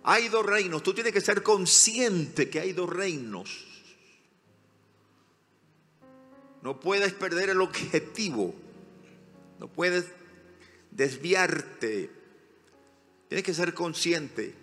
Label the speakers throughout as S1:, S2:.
S1: Hay dos reinos. Tú tienes que ser consciente que hay dos reinos. No puedes perder el objetivo. No puedes desviarte. Tienes que ser consciente.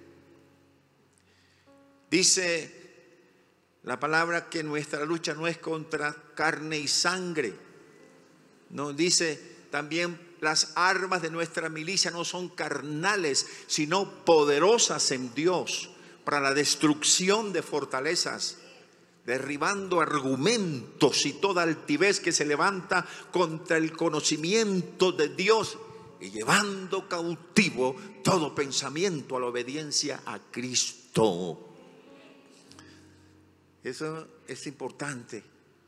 S1: Dice la palabra que nuestra lucha no es contra carne y sangre. Nos dice también: las armas de nuestra milicia no son carnales, sino poderosas en Dios para la destrucción de fortalezas, derribando argumentos y toda altivez que se levanta contra el conocimiento de Dios y llevando cautivo todo pensamiento a la obediencia a Cristo. Eso es importante.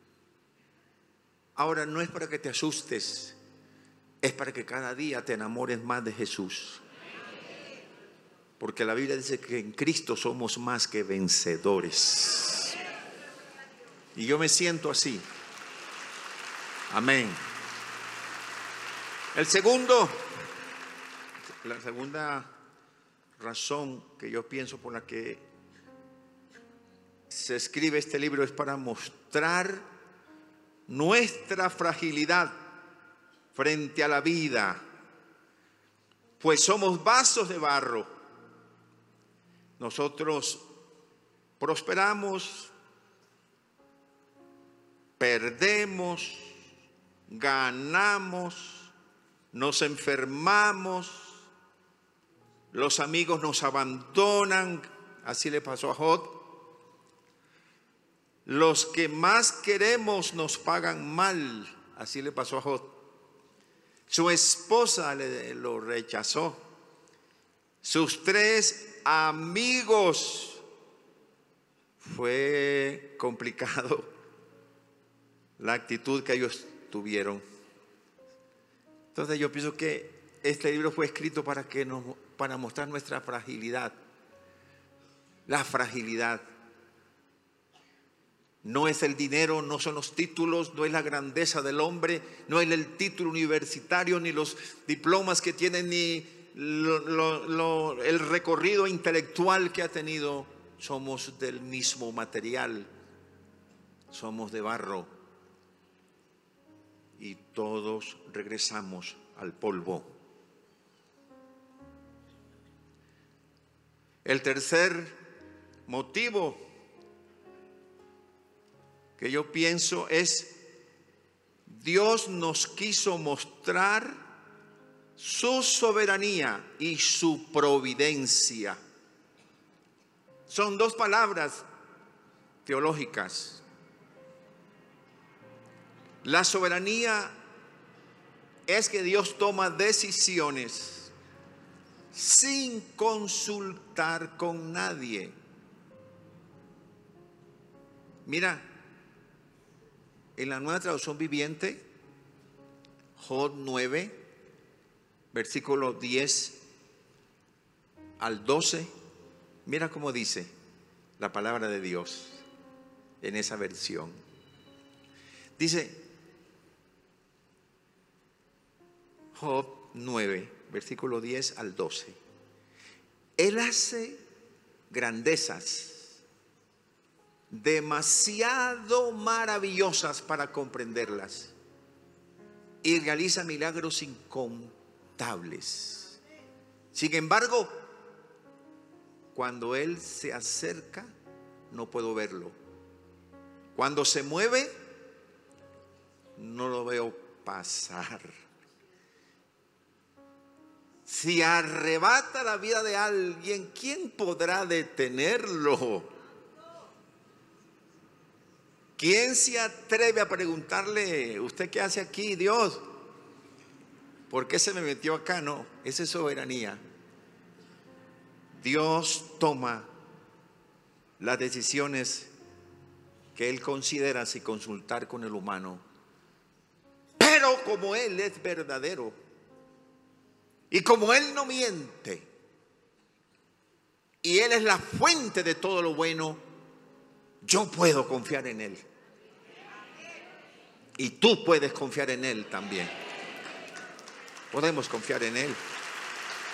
S1: Ahora, no es para que te asustes, es para que cada día te enamores más de Jesús. Porque la Biblia dice que en Cristo somos más que vencedores. Y yo me siento así. Amén. La segunda razón que yo pienso por la que se escribe este libro es para mostrar nuestra fragilidad frente a la vida, pues somos vasos de barro. Nosotros prosperamos, perdemos, ganamos, nos enfermamos, los amigos nos abandonan. Así le pasó a Job. Los que más queremos nos pagan mal. Así le pasó a Job. Su esposa lo rechazó. Sus 3 amigos. Fue complicado la actitud que ellos tuvieron. Entonces yo pienso que este libro fue escrito para mostrar nuestra fragilidad. La fragilidad. No es el dinero, no son los títulos, no es la grandeza del hombre, no es el título universitario, ni los diplomas que tiene, ni el recorrido intelectual que ha tenido. Somos del mismo material, somos de barro y todos regresamos al polvo. El tercer motivo que yo pienso es: Dios nos quiso mostrar su soberanía y su providencia. Son 2 palabras teológicas. La soberanía es que Dios toma decisiones sin consultar con nadie. Mira, en la Nueva Traducción Viviente, Job 9, versículo 10 al 12, mira cómo dice la palabra de Dios en esa versión. Dice Job 9, versículo 10 al 12: Él hace grandezas demasiado maravillosas para comprenderlas y realiza milagros incontables. Sin embargo, cuando Él se acerca, no puedo verlo. Cuando se mueve, no lo veo pasar. Si arrebata la vida de alguien, ¿quién podrá detenerlo? ¿Quién se atreve a preguntarle: ¿usted qué hace aquí, Dios? ¿Por qué se me metió acá? No, esa es soberanía. Dios toma las decisiones que Él considera sin consultar con el humano. Pero como Él es verdadero y como Él no miente y Él es la fuente de todo lo bueno, yo puedo confiar en Él. Y tú puedes confiar en Él también. Podemos confiar en Él.